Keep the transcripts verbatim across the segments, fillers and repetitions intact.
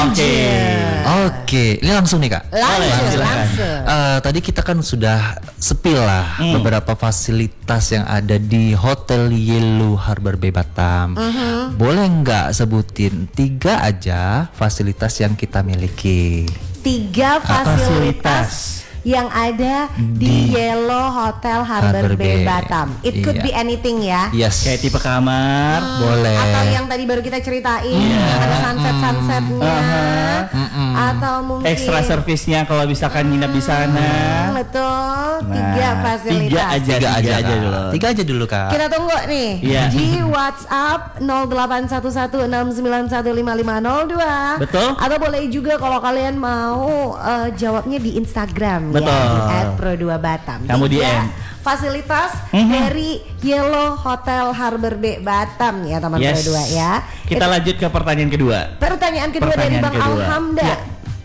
Oke. Oke, ini langsung nih Kak. Langsung. Langsung, langsung. Uh, tadi kita kan sudah sepil lah Hmm. beberapa fasilitas yang ada di Hotel Yellow Harbor Bay Batam. Mhm. Boleh nggak sebutin tiga aja fasilitas yang kita miliki? Tiga fasilitas yang ada di Yellow Hotel Harbor Harbor Bay Bay. Batam. It could Iya. be anything ya. Yes. Kayak tipe kamar. Boleh. Atau yang tadi baru kita ceritain ada sunset sunsetnya, atau mungkin Extra service-nya kalau misalkan nginep di sana. Hmm, betul. Tiga Nah, fasilitas. tiga aja, Tiga aja, aja Kak. dulu. Tiga aja dulu Kak. Kita tunggu nih Iya. di WhatsApp nol delapan satu satu enam sembilan satu lima lima nol dua. Betul. Atau boleh juga kalau kalian mau uh, jawabnya di Instagram Betul. ya di at pro dua batam. Kamu Tiga D M. fasilitas Mhm. dari Yellow Hotel Harbor Bay Batam ya teman Yes. pro dua ya. Kita Itu lanjut ke pertanyaan kedua. pertanyaan kedua dari Pertanyaan Bang kedua. Alhamda. Ya.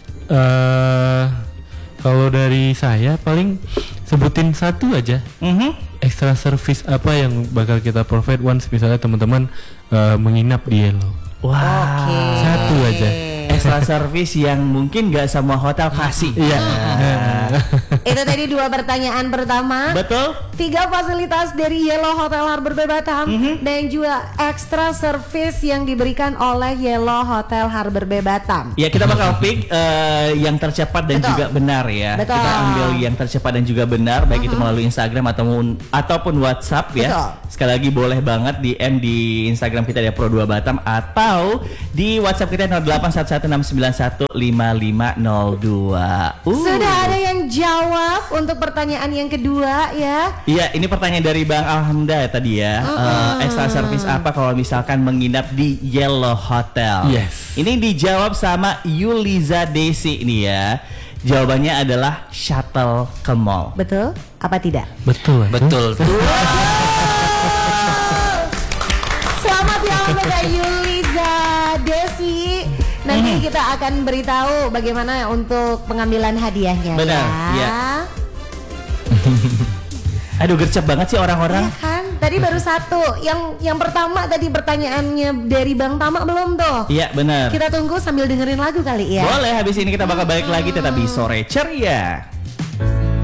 Eh, kalau dari saya paling sebutin satu aja. Mhm. Extra service apa yang bakal kita provide once misalnya teman-teman eh, menginap di Yellow. Wah. Oke. Satu aja. Extra service yang mungkin gak semua hotel kasih. Iya. Itu tadi dua pertanyaan pertama. Betul? Tiga fasilitas dari Yellow Hotel Harbor Bay Batam Mhm. dan juga extra service yang diberikan oleh Yellow Hotel Harbor Bay Batam. Ya kita bakal pick eh, yang tercepat dan Betul. juga benar ya. Betul. Kita ambil yang tercepat dan juga benar, baik itu melalui Instagram ataupun ataupun WhatsApp ya. Betul. Sekali lagi boleh banget D M di Instagram kita di Pro dua Batam atau di WhatsApp kita nol delapan satu satu enam sembilan satu lima lima nol dua. Uh. Sudah ada yang jawab untuk pertanyaan yang kedua ya. Iya, ini pertanyaan dari Bang Alhamda ya tadi ya. Eh, extra service apa kalau misalkan menginap di Yellow Hotel? Yes. Ini dijawab sama Yuliza Desi nih ya. Jawabannya adalah shuttle ke mall. Betul? Apa tidak? Betul. Betul. Selamat ya kepada Yuliza Desi. Nanti kita akan beritahu bagaimana untuk pengambilan hadiahnya. Benar, ya. iya. Aduh gercep banget sih orang-orang. Iya kan? Tadi baru satu. Yang yang pertama tadi pertanyaannya dari Bang Tama belum tuh? Iya benar. Kita tunggu sambil dengerin lagu kali ya. Boleh, habis ini kita bakal balik lagi tetap di Sore Ceria.